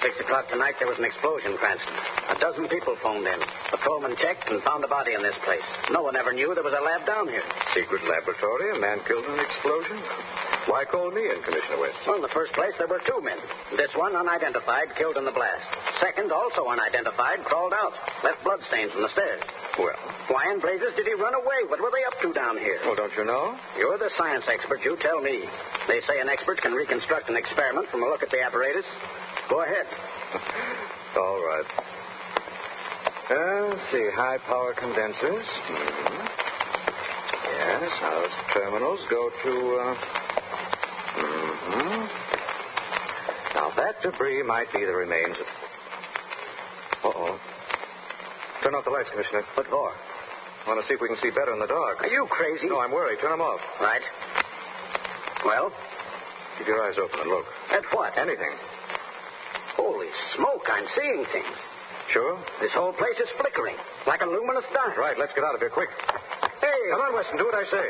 6 o'clock tonight, there was an explosion, Cranston. A dozen people phoned in. Patrolman checked and found a body in this place. No one ever knew there was a lab down here. Secret laboratory? A man killed in an explosion? Why call me in, Commissioner West? Well, in the first place, there were 2 men. This one, unidentified, killed in the blast. Second, also unidentified, crawled out. Left bloodstains on the stairs. Well? Why in blazes did he run away? What were they up to down here? Well, don't you know? You're the science expert. You tell me. They say an expert can reconstruct an experiment from a look at the apparatus. Go ahead. All right. Let's see. High-power condensers. Mm-hmm. Yes, those terminals go to... Mm-hmm. Now, that debris might be the remains of... Uh-oh. Turn off the lights, Commissioner. What for? I want to see if we can see better in the dark. Are you crazy? No, I'm worried. Turn them off. Right. Well? Keep your eyes open and look. At what? Anything. Holy smoke, I'm seeing things. Sure? This whole place is flickering, like a luminous dot. Right, let's get out of here quick. Hey! Come on, Weston, do what I say.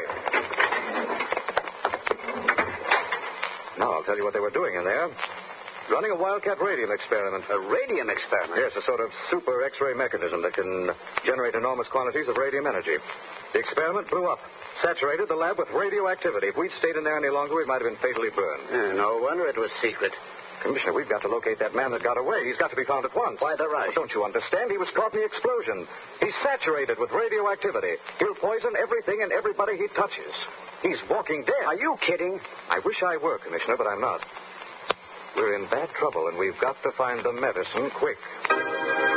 Now, I'll tell you what they were doing in there. Running a wildcat radium experiment. A radium experiment? Yes, a sort of super X-ray mechanism that can generate enormous quantities of radium energy. The experiment blew up, saturated the lab with radioactivity. If we'd stayed in there any longer, we might have been fatally burned. No wonder it was secret. Commissioner, we've got to locate that man that got away. He's got to be found at once. Why the rush? Well, don't you understand? He was caught in the explosion. He's saturated with radioactivity. He'll poison everything and everybody he touches. He's walking dead. Are you kidding? I wish I were, Commissioner, but I'm not. We're in bad trouble, and we've got to find the medicine quick.